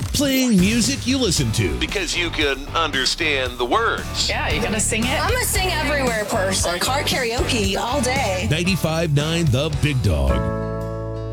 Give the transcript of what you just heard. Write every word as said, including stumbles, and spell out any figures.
Playing music you listen to. Because you can understand the words. Yeah, you gotta sing it. I'm a sing everywhere person. Car karaoke all day. ninety-five point nine The Big Dog.